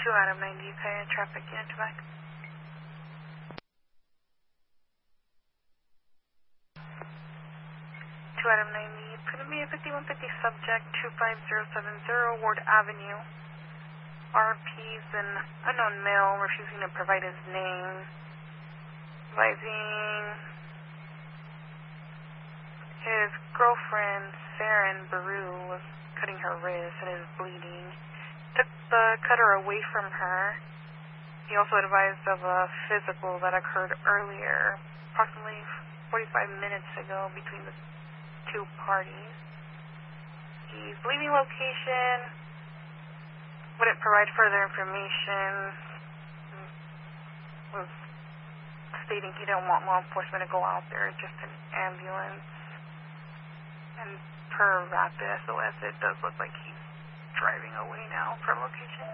2 Adam 90, okay, traffic unit to back. 2 Adam 90, Columbia 5150, subject 25070, Ward Avenue. RP's an unknown male refusing to provide his name. Advising his girlfriend, Saren Baru, was cutting her wrist and is bleeding. Took the cutter away from her. He also advised of a physical that occurred earlier, approximately 45 minutes ago, between the two parties. He's leaving location. Wouldn't provide further information. Was stating he didn't want law enforcement to go out there, just an ambulance. And per Rapid SOS, it does look like he's driving away now from location.